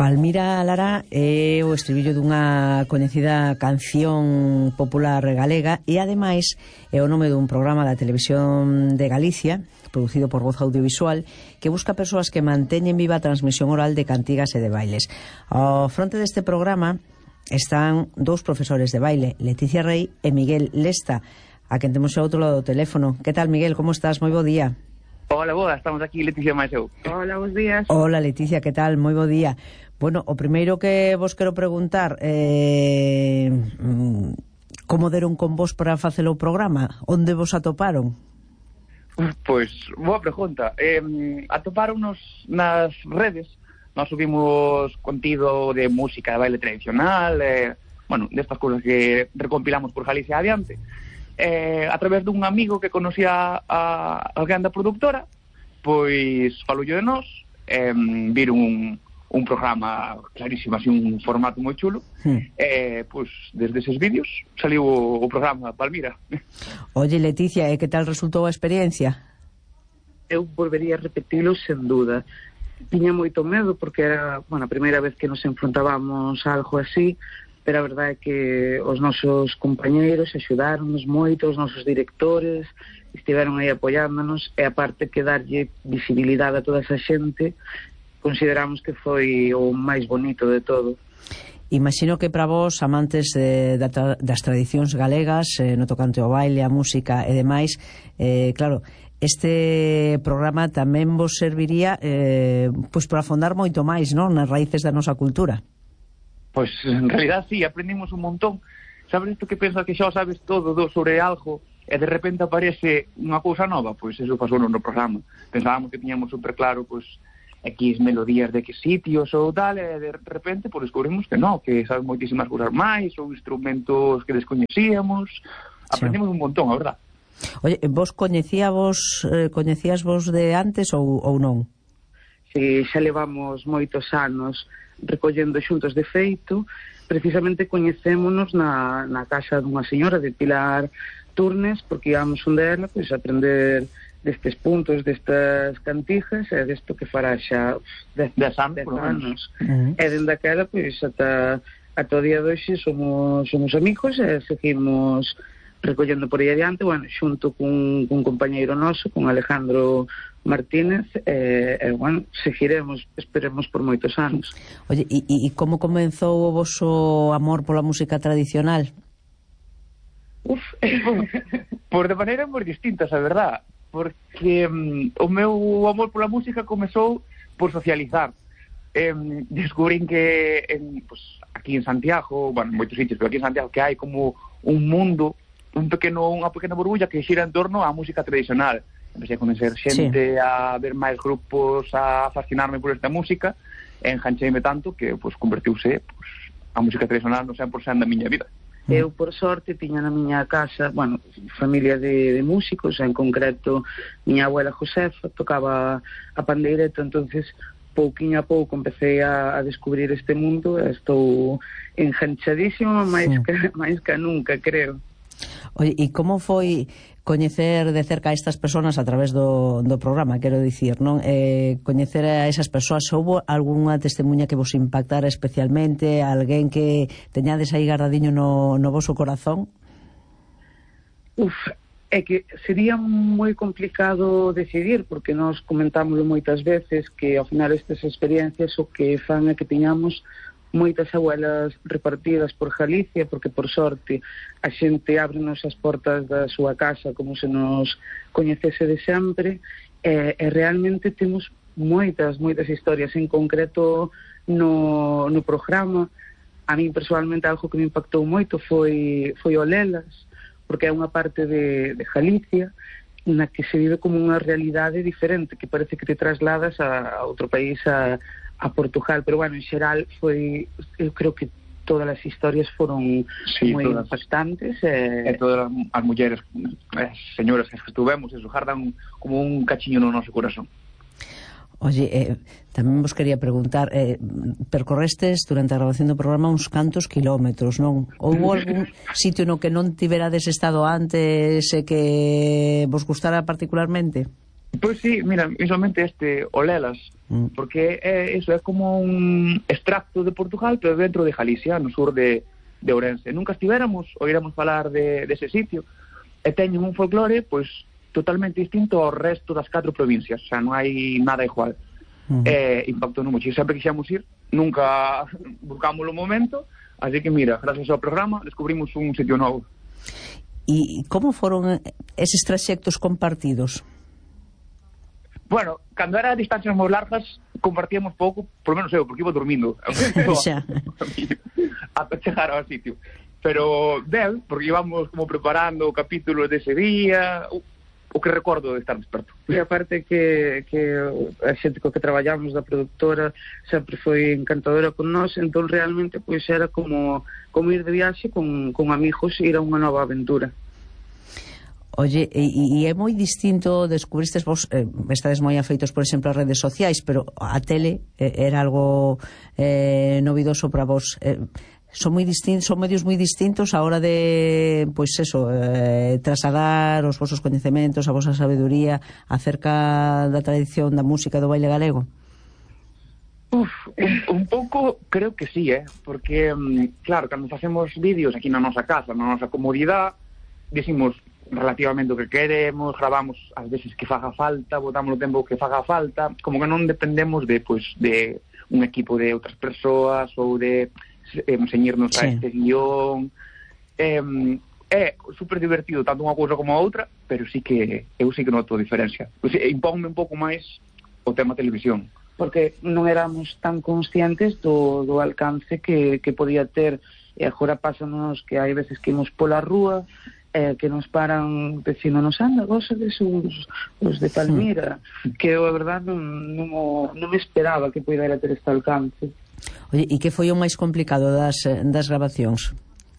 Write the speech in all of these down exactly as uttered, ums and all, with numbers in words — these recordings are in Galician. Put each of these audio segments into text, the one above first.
Palmira Lara é o estribillo dunha coñecida canción popular galega e ademais é o nome dun programa da Televisión de Galicia producido por Voz Audiovisual que busca persoas que manteñen viva a transmisión oral de cantigas e de bailes. Ao fronte deste programa están dous profesores de baile, Leticia Rey e Miguel Lesta, a quen temos ao outro lado do teléfono. Que tal, Miguel? Como estás? Moi bo día. Hola, boa, estamos aquí, Leticia máis eu. Hola, bons días. Hola, Leticia, que tal? Moi bo día. Bueno, o primeiro que vos quero preguntar eh, como deron con vos para facer o programa? Onde vos atoparon? Pois, boa pregunta. Eh, atopáronos nas redes. Nós subimos contido de música de baile tradicional, eh, bueno, destas cousas que recompilamos por Galicia adiante. Eh, a través dun amigo que conocía a alguén da productora, pois faloulle de nós, eh, viron un, un programa clarísimo, así un formato moi chulo, hmm. eh, pois desde eses vídeos saliu o, o programa Palmira. Oye, Leticia, e que tal resultou a experiencia? Eu volvería a repetilo sen duda. Tiña moito medo porque era, bueno, a primeira vez que nos enfrontábamos a algo así, pero a verdade é que os nosos compañeiros axudáronos moito, os nosos directores estiveron aí apoiándonos, e a parte que darlle visibilidade a toda esa xente consideramos que foi o máis bonito de todo. Imagino que para vos, amantes eh, das tradicións galegas, eh, no tocante ao baile, a música e demais, eh, claro, este programa tamén vos serviría eh, pois para afondar moito máis, non, nas raíces da nosa cultura. Pois, en realidad, sí, aprendimos un montón. Sabes isto que pensas que xa sabes todo do sobre algo e de repente aparece unha cousa nova? Pois eso pasou no programa. Pensábamos que tiñamos super claro, pois, X melodías de que sitios ou tal, e de repente, pois, descubrimos que non, que sabes moitísimas cousas máis, ou instrumentos que descoñecíamos. Aprendimos sí. un montón, a verdad. Oye, vos coñecíavos, eh, coñecías vos de antes ou, ou non? Si, xa levamos moitos anos recollendo xuntos. De feito, precisamente coñecémonos na, na casa dunha señora de Pilar Turnes, porque íbamos un dela pois, a aprender destes puntos, destas cantigas, e desto que fará xa dez anos. Uh-huh. E dende aquela, pois, ata, ata o día de hoxe somos, somos amigos e seguimos recollendo por aí adiante, bueno, xunto cun, cun compañeiro noso, con Alejandro Martínez, e, eh, bueno, seguiremos, esperemos por moitos anos. Oye, e, e como comenzou o voso amor pola música tradicional? Uf, por de maneira moi distintas, a verdad, porque um, o meu amor pola música comezou por socializar. Eh, descubrín que en, pues, aquí en Santiago, bueno, en moitos sitios, pero aquí en Santiago que hai como un mundo, un pequeno, unha pequena burbulla que xira en torno á música tradicional. Empecé a conocer xente, sí. a ver máis grupos, a fascinarme por esta música, e engancheime tanto que pues, convertiuse pues, a música tradicional no cen por cento da miña vida. Eu, por sorte, tiña na miña casa, bueno, familia de, de músicos, en concreto, miña abuela Josefa tocaba a pandeireta, entonces pouquinho a pouco empecé a, a descubrir este mundo, e estou enganchadísima máis, sí. que, máis que nunca, creo. Oye, e como foi coñecer de cerca a estas persoas a través do, do programa, quero dicir, non? Eh, coñecer a esas persoas, houbo algunha testemunha que vos impactara especialmente, alguén que teñades aí guardadiño no, no voso corazón? Uf, é que sería moi complicado decidir, porque nós comentámoslo moitas veces que ao final estas experiencias o que fan é que tiñamos moitas abuelas repartidas por Galicia, porque por sorte a xente ábrenos as portas da súa casa como se nos coñecese de sempre, e, e realmente temos moitas, moitas historias. En concreto no, no programa, a mí personalmente algo que me impactou moito foi, foi o Lelas, porque é unha parte de, de Galicia na que se vive como unha realidade diferente, que parece que te trasladas a, a outro país, a a Portugal, pero bueno, en xeral foi, eu creo que todas as historias foron sí, moi todas, impactantes e... e todas as mulleres, as señoras que estuvemos, eso, jardan como un cachiño no noso corazón. Oye, eh, tamén vos quería preguntar, eh, percorrestes durante a grabación do programa uns cantos kilómetros, non? Houbo algún sitio no que non tiverades estado antes e que vos gustara particularmente? Pois sí, mira, visualmente este Olelas, mm. porque é, eso é como un extracto de Portugal, pero dentro de Galicia, no sur de, de Ourense. Nunca estivéramos, oiremos falar de, de ese sitio, e teñen un folclore, pois, totalmente distinto ao resto das catro provincias, o sea, non hai nada igual. Mm. E impactou no moito, sempre quixemos ir, nunca buscamos o momento, así que mira, gracias ao programa, descubrimos un sitio novo. E como foron eses traxectos compartidos? Bueno, cando era distancias moi largas compartíamos pouco, por lo menos eu, porque iba dormindo ata chegar ao sitio, pero ben, porque íbamos como preparando o capítulo dese día, o, o que recordo de estar desperto. E aparte que, que a xente co que traballamos da produtora sempre foi encantadora con nós, entón realmente pois era como, como ir de viaxe con, con amigos, ir a unha nova aventura. Oye, e, e é moi distinto, descubristes vos, eh, estades moi afeitos, por exemplo, as redes sociais, pero a tele eh, era algo eh, novidoso para vos. Eh, son moi distintos, son medios moi distintos a hora de, pois eso, eh, trasladar os vosos coñecementos, a vosa sabedoría acerca da tradición da música do baile galego. Uf, un, un pouco creo que sí, eh, porque claro, cando facemos vídeos aquí na nosa casa, na nosa comodidade, decimos relativamente o que queremos, gravamos as veces que faga falta, botamos o tempo que faga falta, como que non dependemos de, pois, de un equipo de outras persoas ou de eh, enseñarnos sí. a este guión. Eh, é super divertido tanto unha cousa como a outra, pero sí que eu sí que noto a diferencia. Pois, impónme un pouco máis o tema televisión. Porque non éramos tan conscientes do, do alcance que, que podía ter, e agora pásanos que hai veces que imos pola rúa, eh, que nos paran dicindo-nos, anda, vos sodes os, os de Palmira, mm. que eu, a verdade, non, non, non me esperaba que pudera ter este alcance. Oye, e que foi o máis complicado das, das grabacións?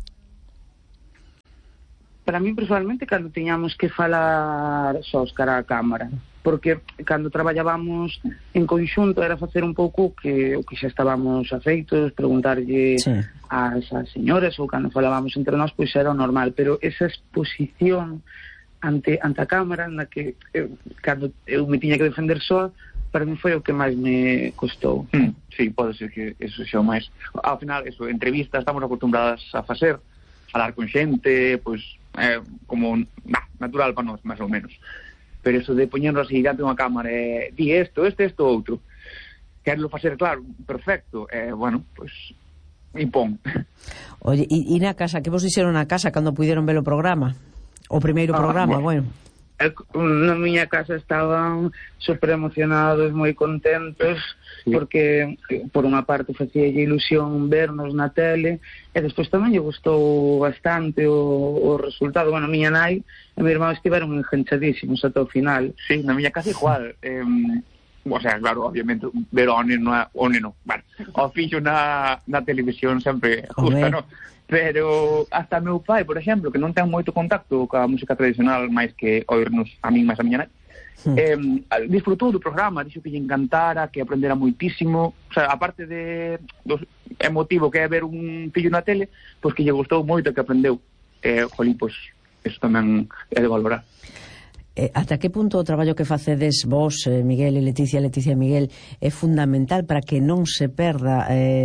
Para mí, personalmente, cando tiñamos que falar sós cara a cámara, porque cando traballábamos en conxunto era facer un pouco que o que xa estábamos afeitos, preguntarlle sí. ás, ás señoras, ou cando falábamos entre nós, pois era o normal, pero esa exposición ante, ante a cámara, na que eu, cando eu me tiña que defender só, para mí foi o que máis me costou. Mm, sí, pode ser que eso xa o máis. Ao final, eso, entrevistas estamos acostumbradas a facer, falar con xente, pois, eh, como nah, natural para nós, máis ou menos. Pero eso de poñernos así diante dunha cámara e eh, di isto, este, isto, outro, querlo facer claro, perfecto, eh, bueno, pois impón. Oye, e, e na casa, que vos dixeron na casa cando puderon ver o programa? O primeiro ah, programa, bueno, bueno. Na miña casa estaban super emocionados, moi contentos, sí. porque por unha parte facía ilusión vernos na tele, e despois tamén lle gustou bastante o, o resultado. Bueno, a miña nai e mi irmán estiveron enganchadísimos ata o final. Sí, na miña casa igual. eh, o sea, claro, obviamente ver o neno, o neno, bueno, o fillo na, na televisión sempre gusta, non? Pero hasta meu pai, por exemplo, que non ten moito contacto coa música tradicional máis que oírnos a min máis a miña nai, mm. eh, disfrutou do programa, dixo que lle encantara, que aprendera moitísimo, o sea, aparte de do emotivo que é ver un fillo na tele, pois que lle gustou moito, que aprendeu. Eh, jolí, pois, eso tamén é de valorar. Eh, ata que punto o traballo que facedes vos, eh, Miguel e Leticia, Leticia e Miguel, é fundamental para que non se perda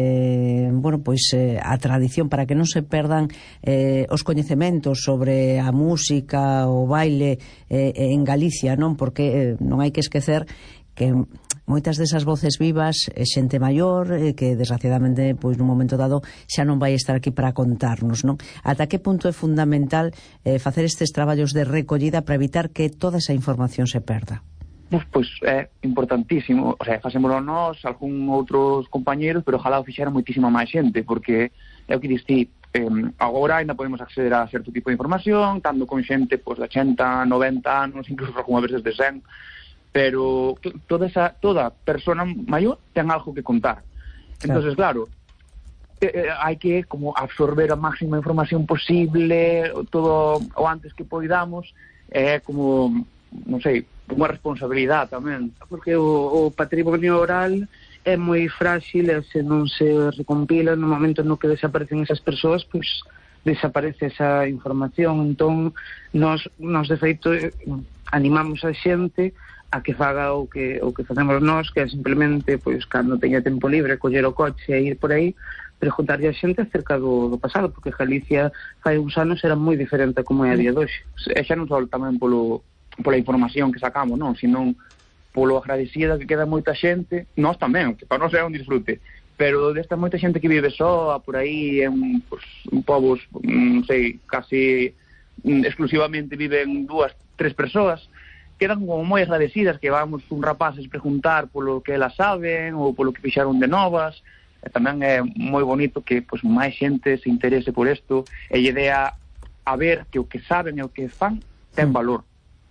eh, bueno, pois eh, a tradición, para que non se perdan eh, os coñecementos sobre a música, o baile eh, en Galicia, non? Porque eh, non hai que esquecer que moitas desas voces vivas é xente maior eh, que desgraciadamente pois nun momento dado xa non vai estar aquí para contarnos, non? Ata que punto é fundamental eh, facer estes traballos de recollida para evitar que toda esa información se perda? Pois, pois é importantísimo, o sea, facémolo nós, algún outros compañeros, pero ojalá o fixera moitísima máis xente, porque é o que diste, eh, agora ainda podemos acceder a certo tipo de información, tanto con xente pois, de ochenta, noventa anos, incluso algunha veces de cen, pero toda esa toda persona maior ten algo que contar. Entonces, claro, eh, hai que como absorber a máxima información posible, todo o antes que poidamos, é eh, como, non sei, unha responsabilidade tamén. Porque o, o patrimonio oral é moi frágil e se non se recompila no momento no que desaparecen esas persoas, pois desaparece esa información. Entón, nos, nos de feito, animamos a xente a que faga o que o que facemos nós, que é simplemente, pois, cando teña tempo libre, coller o coche e ir por aí, preguntarlle a xente acerca do, do pasado, porque Galicia fai uns anos era moi diferente como é a día de hoxe. E xa non só tamén polo, pola información que sacamos, non, sino polo agradecida que queda moita xente, nós tamén, que para nós é un disfrute, pero desta moita xente que vive só, por aí, en pues, un povos, non sei, casi exclusivamente viven dúas, tres persoas, quedan como moi agradecidas que vamos un rapaces preguntar polo que elas saben ou polo que fixaron de novas. E tamén é moi bonito que pues, máis xente se interese por isto e lle dea a ver que o que saben e o que fan ten valor.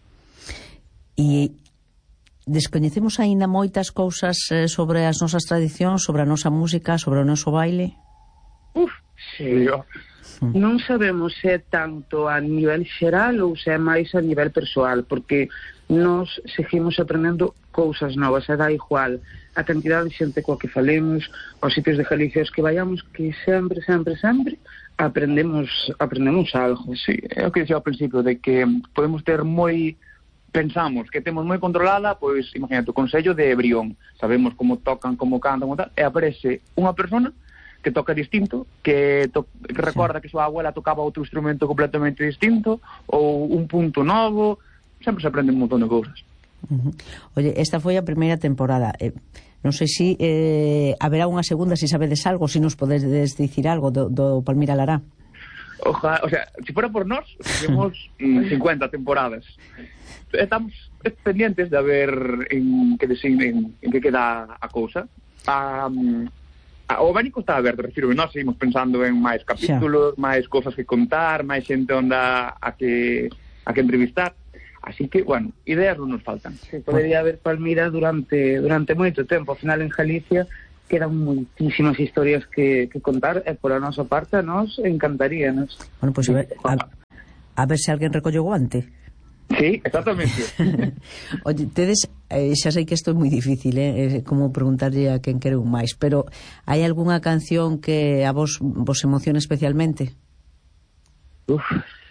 E descoñecemos aínda moitas cousas sobre as nosas tradicións, sobre a nosa música, sobre o noso baile? Uf, sí. Non sabemos se é tanto a nivel xeral ou se é máis a nivel persoal, porque nós seguimos aprendendo cousas novas, e dá igual a cantidad de xente coa que falemos, os sitios de Galicia os que vayamos, que sempre, sempre, sempre aprendemos aprendemos algo. Sí, é o que dixía ao principio, de que podemos ter moi, pensamos que temos moi controlada, pois, imagínate, o Consello de Brión, sabemos como tocan, como cantan, como tal, e aparece unha persona que toca distinto, que, to que recorda sí. que súa abuela tocaba outro instrumento completamente distinto, ou un punto novo, sempre se aprende un montón de cousas. Uh -huh. Oye, esta foi a primeira temporada. Eh, non sei se si, eh, haberá unha segunda, se si sabedes algo, se si nos podedes dicir algo do, do Palmira Lará. Oja, o sea, se si fuera por nós, temos cincuenta temporadas. Estamos pendientes de ver en que, en, en que queda a cousa. Um, O Bénico está aberto, refiro, nós seguimos pensando en máis capítulos, máis cosas que contar, máis xente onda a que a que entrevistar. Así que, bueno, ideas non nos faltan. Sí, podería haber Palmira durante durante moito tempo. Ao final, en Galicia quedan moitísimas historias que, que contar, e por a nosa parte a nos encantaríanos. Bueno, pois pues, a, a ver se alguén recolle o guante. Sí, exactamente. Oye, tedes, eh, xa sei que isto é moi difícil, eh, como preguntarlle a quen quere un máis, pero hai algunha canción que a vos vos emociona especialmente? Uf,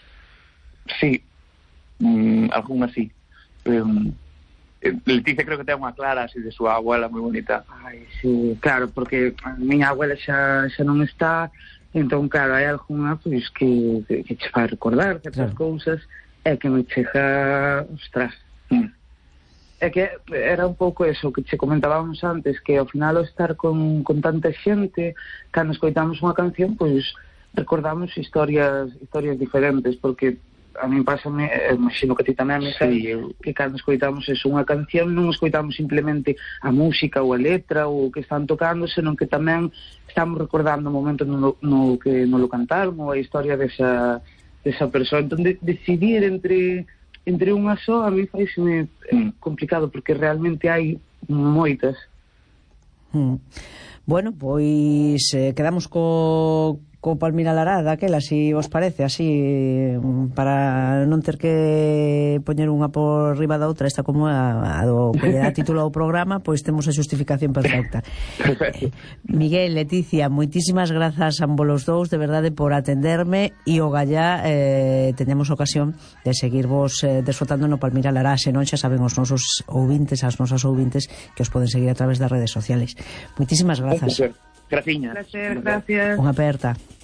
sí, mm, algunha sí. Um, Leticia creo que ten unha clara así de súa abuela moi bonita. Ai, sí, claro, porque a miña abuela xa, xa non está, entón, claro, hai algunha pois, que, que, que che vai recordar certas claro. cousas, é que me chega, ostras, mm. é que era un pouco eso que che comentábamos antes, que ao final ao estar con, con tanta xente, cando escoitamos unha canción, pois recordamos historias historias diferentes, porque a min pásame, imagino que a ti tamén, sí, que cando escoitamos eso, unha canción, non escoitamos simplemente a música ou a letra ou o que están tocando, senón que tamén estamos recordando o momento no, no que non lo cantaron ou a historia desa desa persoa. Entón, de, decidir entre entre unha só a mí faiseme mm. complicado, porque realmente hai moitas. Mm. Bueno, pois eh, quedamos co co Palmira Lará daquela, si vos parece, así, para non ter que poñer unha por riba da outra, esta como a, a do que lle dá título ao programa, pois temos a justificación perfecta. eh, Miguel, Leticia, moitísimas grazas a ambos dous, de verdade, por atenderme, e o gallá eh, teñamos ocasión de seguirvos eh, desfrutando no Palmira Lará, senón xa saben os nosos ouvintes, as nosas ouvintes, que os poden seguir a través das redes sociales. Moitísimas grazas. Graciñas. Gracias, gracias. Unha aperta.